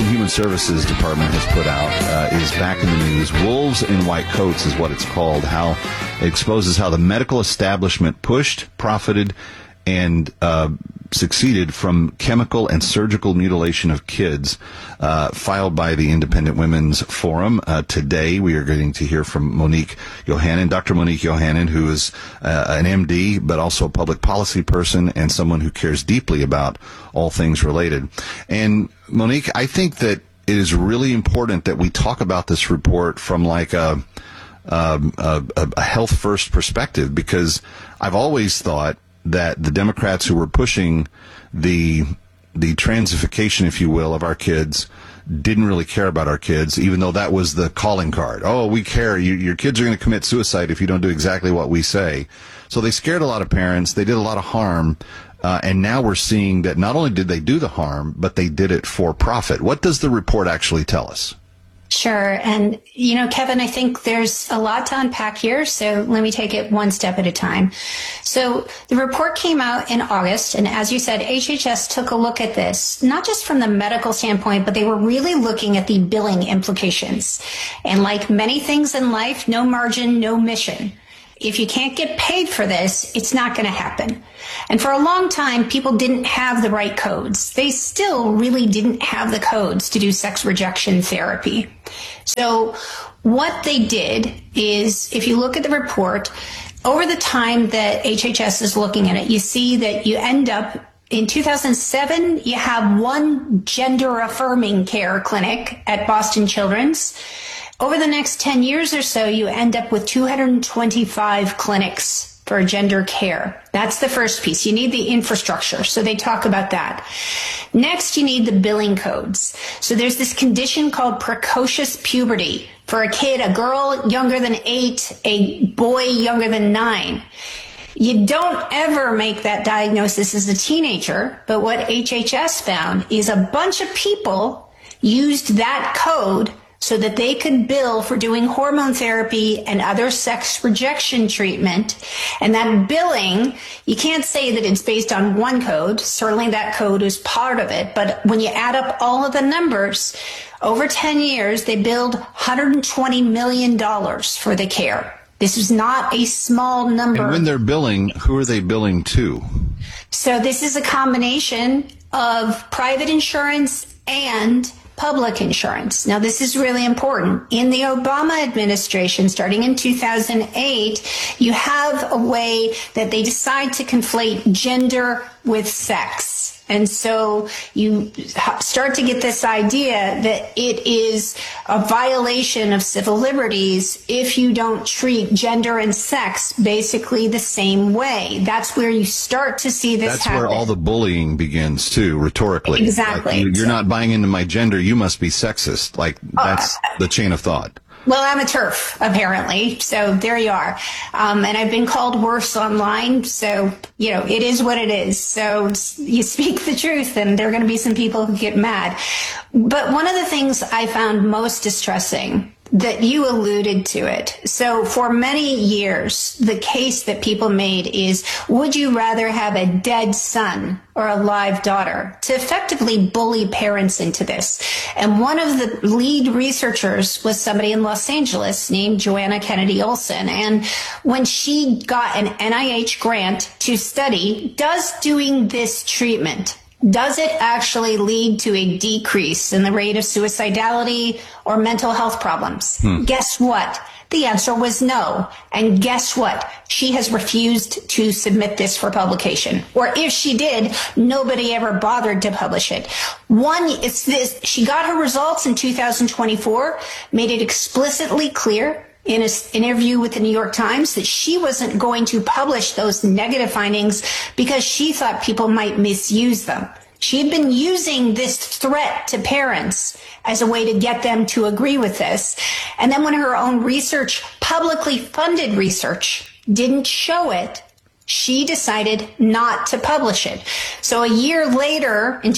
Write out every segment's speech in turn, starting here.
and Human Services Department has put out is back in the news. Wolves in White Coats is what it's called. How it exposes how the medical establishment pushed, profited, and succeeded from chemical and surgical mutilation of kids, filed by the Independent Women's Forum. Today, we are going to hear from Monique Yohannan, Dr. Monique Yohannan, who is an MD, but also a public policy person and someone who cares deeply about all things related. And Monique, I think that it is really important that we talk about this report from like a health first perspective, because I've always thought that the Democrats who were pushing the transification, if you will, of our kids didn't really care about our kids, even though that was the calling card. Oh, we care. Your kids are going to commit suicide if you don't do exactly what we say. So they scared a lot of parents. They did a lot of harm. And now we're seeing that not only did they do the harm, but they did it for profit. What does the report actually tell us? Sure. And, Kevin, I think there's a lot to unpack here. So let me take it one step at a time. So the report came out in August. And as you said, HHS took a look at this, not just from the medical standpoint, but they were really looking at the billing implications. And like many things in life, no margin, no mission. If you can't get paid for this, it's not going to happen. And for a long time, people didn't have the right codes. They still really didn't have the codes to do sex rejection therapy. So what they did is, if you look at the report, over the time that HHS is looking at it, you see that you end up in 2007, you have one gender affirming care clinic at Boston Children's. Over the next 10 years or so, you end up with 225 clinics for gender care. That's the first piece. You need the infrastructure. So they talk about that. Next, you need the billing codes. So there's this condition called precocious puberty for a kid, a girl younger than 8, a boy younger than 9. You don't ever make that diagnosis as a teenager, but what HHS found is a bunch of people used that code so that they could bill for doing hormone therapy and other sex rejection treatment. And that billing, you can't say that it's based on one code. Certainly that code is part of it. But when you add up all of the numbers, over 10 years, they billed $120 million for the care. This is not a small number. And when they're billing, who are they billing to? So this is a combination of private insurance and public insurance. Now, this is really important. In the Obama administration, starting in 2008, you have a way that they decide to conflate gender with sex. And so you start to get this idea that it is a violation of civil liberties if you don't treat gender and sex basically the same way. That's where you start to see this happen. That's where all the bullying begins, too, rhetorically. Exactly. Like, you're not buying into my gender, you must be sexist. Like, that's the chain of thought. Well, I'm a TERF, apparently, so there you are. And I've been called worse online, so, it is what it is. So you speak the truth, and there are going to be some people who get mad. But one of the things I found most distressing, that you alluded to it. So for many years, the case that people made is, would you rather have a dead son or a live daughter, to effectively bully parents into this? And one of the lead researchers was somebody in Los Angeles named Joanna Kennedy Olson. And when she got an NIH grant to study, does doing this treatment, does it actually lead to a decrease in the rate of suicidality or mental health problems? Guess what? The answer was no. And guess what? She has refused to submit this for publication. Or if she did, nobody ever bothered to publish it. It's this. She got her results in 2024, made it explicitly clear in an interview with the New York Times that she wasn't going to publish those negative findings because she thought people might misuse them. She had been using this threat to parents as a way to get them to agree with this. And then when her own research, publicly funded research, didn't show it, she decided not to publish it. So a year later, in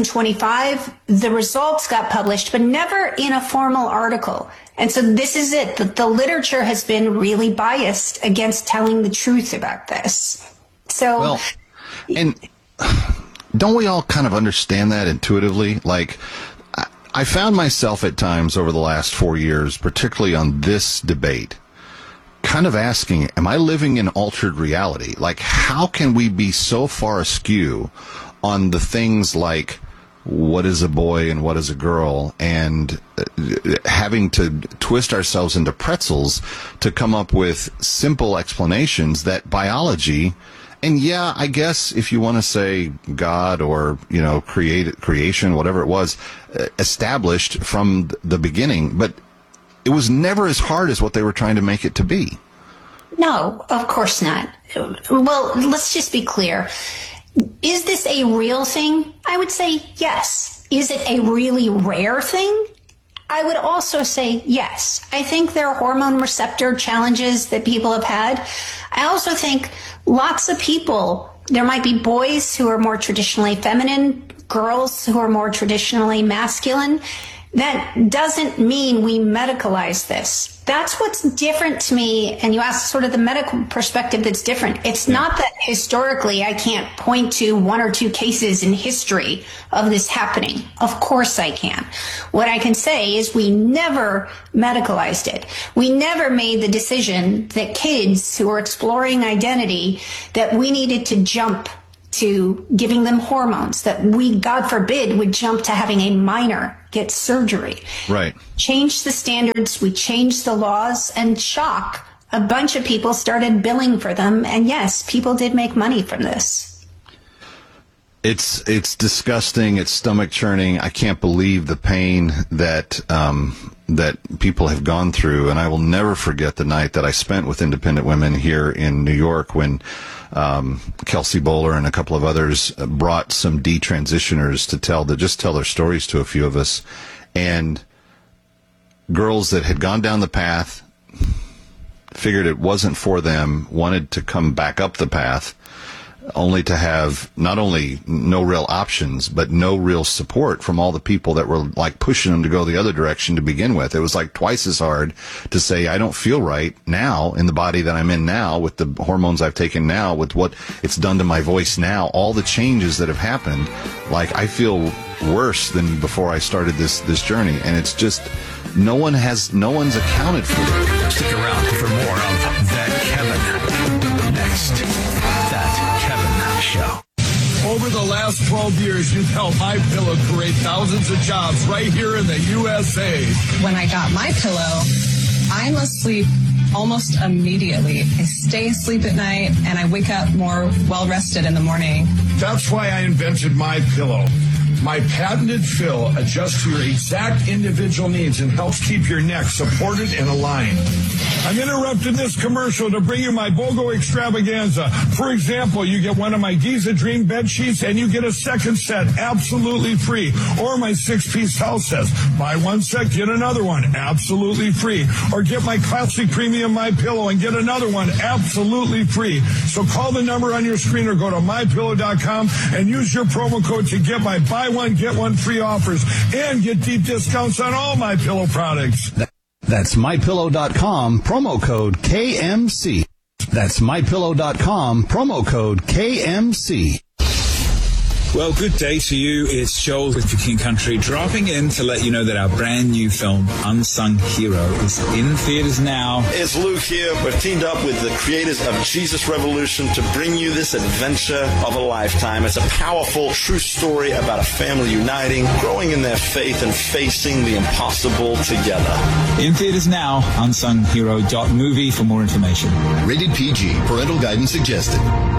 2025, the results got published, but never in a formal article. And so this is it. The literature has been really biased against telling the truth about this. So, well, and don't we all kind of understand that intuitively? Like, I found myself at times over the last 4 years, particularly on this debate, kind of asking, am I living in altered reality? Like, how can we be so far askew on the things like what is a boy and what is a girl, and having to twist ourselves into pretzels to come up with simple explanations that biology, and yeah, I guess if you want to say God or, creation, whatever it was, established from the beginning, but it was never as hard as what they were trying to make it to be. No, of course not. Well, let's just be clear. Is this a real thing? I would say yes. Is it a really rare thing? I would also say yes. I think there are hormone receptor challenges that people have had. I also think lots of people, there might be boys who are more traditionally feminine, girls who are more traditionally masculine. That doesn't mean we medicalize this. That's what's different to me. And you asked sort of the medical perspective that's different. It's not that historically I can't point to one or two cases in history of this happening. Of course I can. What I can say is we never medicalized it. We never made the decision that kids who are exploring identity, that we needed to jump to giving them hormones, that we, God forbid, would jump to having a minor get surgery. Right. Change the standards, we changed the laws, and shock, a bunch of people started billing for them, and yes, people did make money from this. It's disgusting. It's stomach churning. I can't believe the pain that that people have gone through, and I will never forget the night that I spent with independent women here in New York when Kelsey Bowler and a couple of others brought some detransitioners to tell their stories to a few of us, and girls that had gone down the path, figured it wasn't for them, wanted to come back up the path, only to have not only no real options, but no real support from all the people that were like pushing them to go the other direction to begin with. It was like twice as hard to say, I don't feel right now in the body that I'm in now, with the hormones I've taken now, with what it's done to my voice now, all the changes that have happened. Like, I feel worse than before I started this journey. And it's just, no one's accounted for it. Stick around for more of That Kevin. Next. That Kevin Show. Over the last 12 years, you've helped MyPillow create thousands of jobs right here in the USA. When I got MyPillow, I'm asleep almost immediately. I stay asleep at night, and I wake up more well-rested in the morning. That's why I invented MyPillow. My patented fill adjusts to your exact individual needs and helps keep your neck supported and aligned. I'm interrupting this commercial to bring you my BOGO extravaganza. For example, you get one of my Giza Dream bed sheets and you get a second set absolutely free. Or my 6-piece house sets. Buy one set, get another one absolutely free. Or get my classic premium MyPillow and get another one absolutely free. So call the number on your screen or go to MyPillow.com and use your promo code to get my buy one, get one free offers and get deep discounts on all MyPillow products. That's MyPillow.com, promo code KMC. That's MyPillow.com, promo code KMC. Well, good day to you. It's Joel with For King Country, dropping in to let you know that our brand new film, Unsung Hero, is in theaters now. It's Luke here. We've teamed up with the creators of Jesus Revolution to bring you this adventure of a lifetime. It's a powerful, true story about a family uniting, growing in their faith, and facing the impossible together. In theaters now, unsunghero.movie for more information. Rated PG. Parental guidance suggested.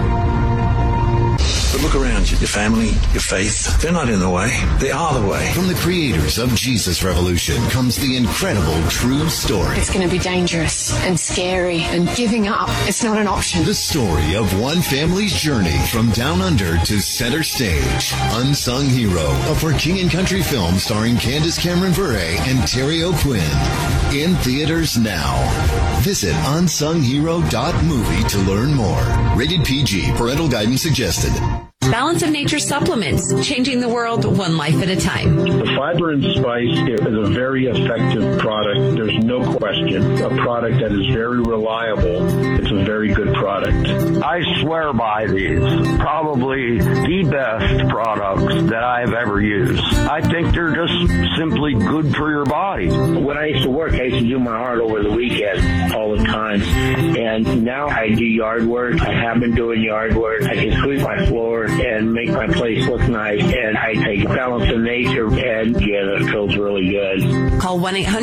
But look around you. Your family, your faith, they're not in the way. They are the way. From the creators of Jesus Revolution comes the incredible true story. It's going to be dangerous and scary, and giving up, it's not an option. The story of one family's journey from down under to center stage. Unsung Hero, a For King and Country film starring Candace Cameron Bure and Terry O'Quinn. In theaters now. Visit unsunghero.movie to learn more. Rated PG. Parental guidance suggested. Balance of Nature supplements, changing the world one life at a time. The Fiber and Spice is a very effective product. There's no question. A product that is very reliable. It's a very good product. I swear by these. Probably the best products that I've ever used. I think they're just simply good for your body. When I used to work, I used to do my heart over the weekend all the time. And now I do yard work. I have been doing yard work. I can sweep my floor and make my place look nice. And I take Balance of Nature, and yeah, that feels really good. Call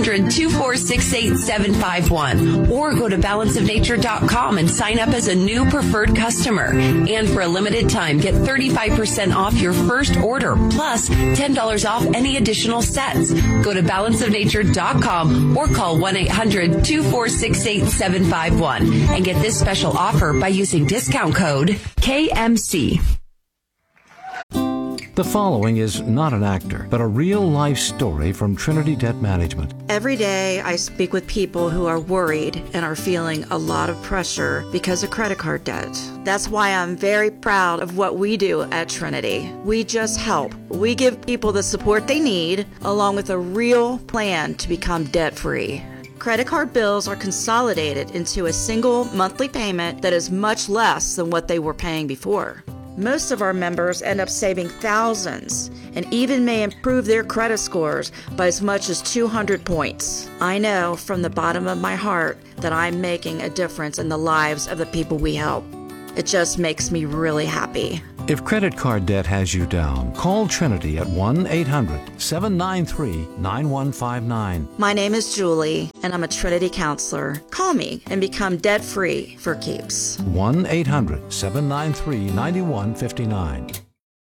1-800-246-8751 or go to balanceofnature.com and sign up as a new preferred customer. And for a limited time, get 35% off your first order, plus $10 off any additional sets. Go to balanceofnature.com or call 1-800-246-8751 and get this special offer by using discount code KMC. The following is not an actor, but a real-life story from Trinity Debt Management. Every day I speak with people who are worried and are feeling a lot of pressure because of credit card debt. That's why I'm very proud of what we do at Trinity. We just help. We give people the support they need, along with a real plan to become debt-free. Credit card bills are consolidated into a single monthly payment that is much less than what they were paying before. Most of our members end up saving thousands and even may improve their credit scores by as much as 200 points. I know from the bottom of my heart that I'm making a difference in the lives of the people we help. It just makes me really happy. If credit card debt has you down, call Trinity at 1-800-793-9159. My name is Julie, and I'm a Trinity counselor. Call me and become debt-free for keeps. 1-800-793-9159.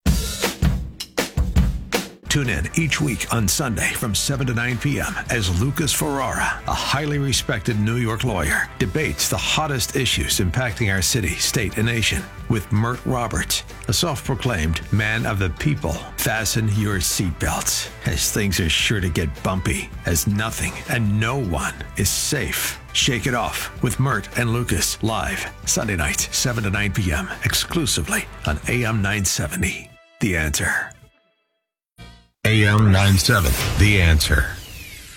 Tune in each week on Sunday from 7 to 9 p.m. as Lucas Ferrara, a highly respected New York lawyer, debates the hottest issues impacting our city, state, and nation with Mert Roberts, a self-proclaimed man of the people. Fasten your seatbelts, as things are sure to get bumpy, as nothing and no one is safe. Shake It Off with Mert and Lucas, live Sunday nights, 7 to 9 p.m., exclusively on AM 970. The Answer. AM 970, The Answer.